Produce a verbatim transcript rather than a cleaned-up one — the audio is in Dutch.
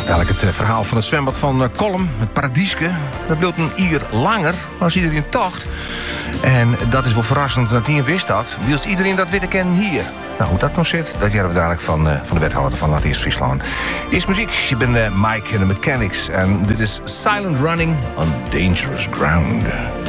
Dadelijk het verhaal van het zwembad van Kolm, het Paradieske. Dat bleef een uur langer als iedereen tocht. En dat is wel verrassend dat iedereen wist dat. Wist iedereen dat weten kennen hier? Nou, hoe dat nog zit, dat jaren we dadelijk van, uh, van de wethouder van Laat-Eerst Friesland. Eerst muziek, je bent uh, Mike en de Mechanics. En dit is Silent Running on Dangerous Ground.